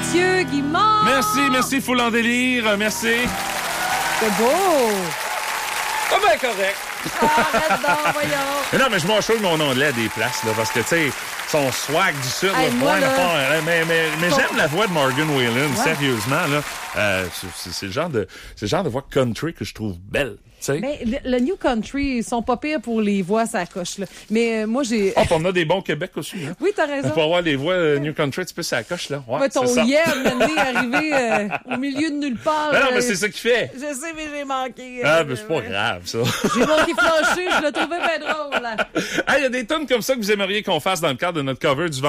Mathieu Guimard. Merci, Foule en délire. Merci. C'est beau. Pas bien correct. Arrête donc, voyons. Mais non, mais je m'en chouille mon ondelet à des places, là, parce que, tu sais, son swag du Sud, Hey, là, moi, là, mais j'aime la voix de Morgan Wallen, sérieusement, là. C'est le genre de voix country que je trouve belle. Ben, le New Country, ils sont pas pires pour les voix, ça coche, là. Mais moi, j'ai... Ah, on a des bons Québec aussi, hein? Oui, t'as raison. Pour avoir les voix New Country, tu peux ça coche, là. Ouais, ton c'est ça. hier, arrivé au milieu de nulle part. Non, mais c'est ça qu'il fait. Je sais, mais j'ai manqué. Mais c'est pas grave, ça. J'ai manqué flancher, je le trouvais bien drôle. Il y a des tonnes comme ça que vous aimeriez qu'on fasse dans le cadre de notre cover du